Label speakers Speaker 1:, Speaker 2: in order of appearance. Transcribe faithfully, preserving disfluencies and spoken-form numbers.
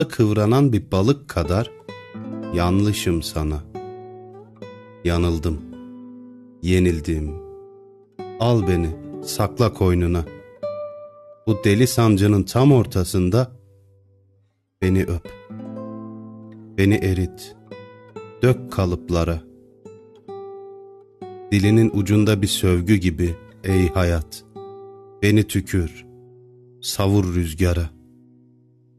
Speaker 1: kıvranan bir balık kadar yanlışım sana. Yanıldım, yenildim. Al beni, sakla koynuna. Bu deli sancının tam ortasında beni öp. Beni erit, dök kalıplara. Dilinin ucunda bir sövgü gibi ey hayat. Beni tükür, savur rüzgara.